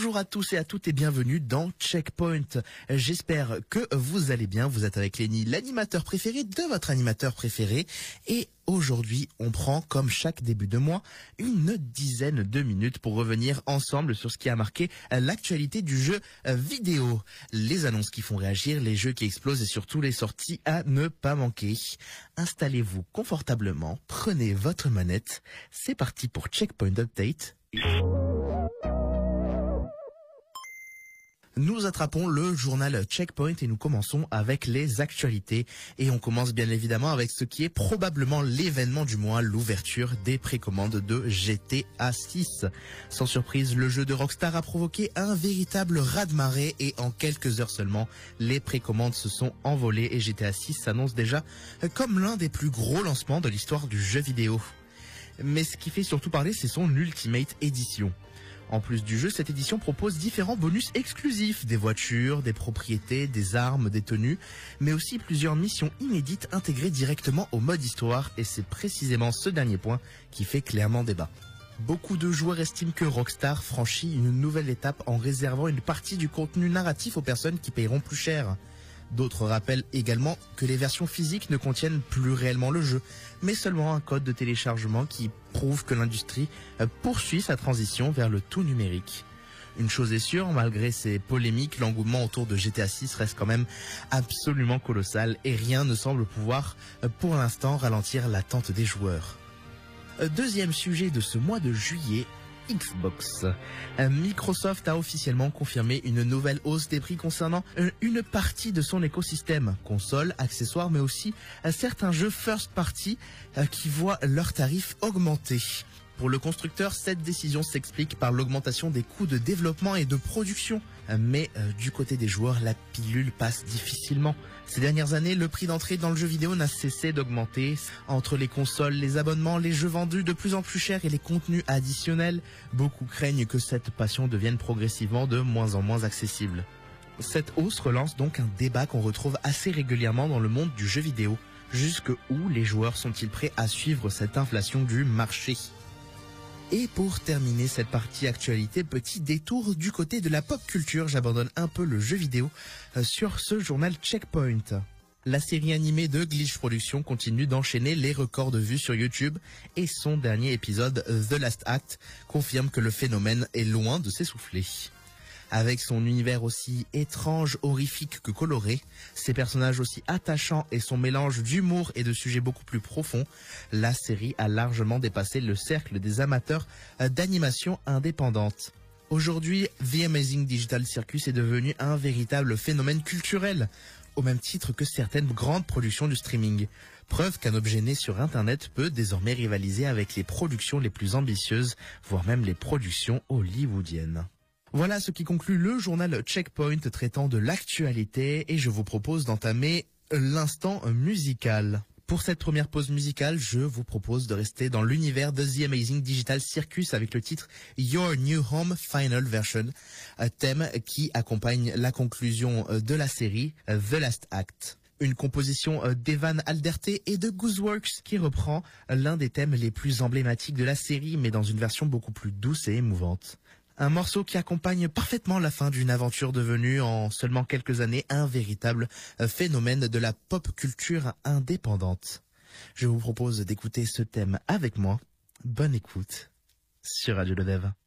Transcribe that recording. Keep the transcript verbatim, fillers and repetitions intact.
Bonjour à tous et à toutes et bienvenue dans Checkpoint. J'espère que vous allez bien. Vous êtes avec Lenny, l'animateur préféré de votre animateur préféré. Et aujourd'hui, on prend, comme chaque début de mois, une dizaine de minutes pour revenir ensemble sur ce qui a marqué l'actualité du jeu vidéo. Les annonces qui font réagir, les jeux qui explosent et surtout les sorties à ne pas manquer. Installez-vous confortablement, prenez votre manette. C'est parti pour Checkpoint Update. Nous attrapons le journal Checkpoint et nous commençons avec les actualités. Et on commence bien évidemment avec ce qui est probablement l'événement du mois, l'ouverture des précommandes de G T A six. Sans surprise, le jeu de Rockstar a provoqué un véritable raz-de-marée et en quelques heures seulement, les précommandes se sont envolées et G T A six s'annonce déjà comme l'un des plus gros lancements de l'histoire du jeu vidéo. Mais ce qui fait surtout parler, c'est son Ultimate Edition. En plus du jeu, cette édition propose différents bonus exclusifs, des voitures, des propriétés, des armes, des tenues, mais aussi plusieurs missions inédites intégrées directement au mode histoire, et c'est précisément ce dernier point qui fait clairement débat. Beaucoup de joueurs estiment que Rockstar franchit une nouvelle étape en réservant une partie du contenu narratif aux personnes qui paieront plus cher. D'autres rappellent également que les versions physiques ne contiennent plus réellement le jeu, mais seulement un code de téléchargement qui prouve que l'industrie poursuit sa transition vers le tout numérique. Une chose est sûre, malgré ces polémiques, l'engouement autour de G T A six reste quand même absolument colossal et rien ne semble pouvoir, pour l'instant, ralentir l'attente des joueurs. Deuxième sujet de ce mois de juillet, Xbox. Microsoft a officiellement confirmé une nouvelle hausse des prix concernant une partie de son écosystème, consoles, accessoires, mais aussi certains jeux first party qui voient leurs tarifs augmenter. Pour le constructeur, cette décision s'explique par l'augmentation des coûts de développement et de production. Mais euh, du côté des joueurs, la pilule passe difficilement. Ces dernières années, le prix d'entrée dans le jeu vidéo n'a cessé d'augmenter. Entre les consoles, les abonnements, les jeux vendus de plus en plus chers et les contenus additionnels, beaucoup craignent que cette passion devienne progressivement de moins en moins accessible. Cette hausse relance donc un débat qu'on retrouve assez régulièrement dans le monde du jeu vidéo. Jusque où les joueurs sont-ils prêts à suivre cette inflation du marché ? Et pour terminer cette partie actualité, petit détour du côté de la pop culture, j'abandonne un peu le jeu vidéo sur ce journal Checkpoint. La série animée de Glitch Productions continue d'enchaîner les records de vues sur YouTube et son dernier épisode, The Last Act, confirme que le phénomène est loin de s'essouffler. Avec son univers aussi étrange, horrifique que coloré, ses personnages aussi attachants et son mélange d'humour et de sujets beaucoup plus profonds, la série a largement dépassé le cercle des amateurs d'animation indépendante. Aujourd'hui, The Amazing Digital Circus est devenu un véritable phénomène culturel, au même titre que certaines grandes productions du streaming. Preuve qu'un objet né sur Internet peut désormais rivaliser avec les productions les plus ambitieuses, voire même les productions hollywoodiennes. Voilà ce qui conclut le journal Checkpoint traitant de l'actualité et je vous propose d'entamer l'instant musical. Pour cette première pause musicale, je vous propose de rester dans l'univers de The Amazing Digital Circus avec le titre Your New Home Final Version, un thème qui accompagne la conclusion de la série The Last Act. Une composition d'Evan Alderté et de Gooseworks qui reprend l'un des thèmes les plus emblématiques de la série mais dans une version beaucoup plus douce et émouvante. Un morceau qui accompagne parfaitement la fin d'une aventure devenue en seulement quelques années un véritable phénomène de la pop culture indépendante. Je vous propose d'écouter ce thème avec moi. Bonne écoute sur Radio Le Dev.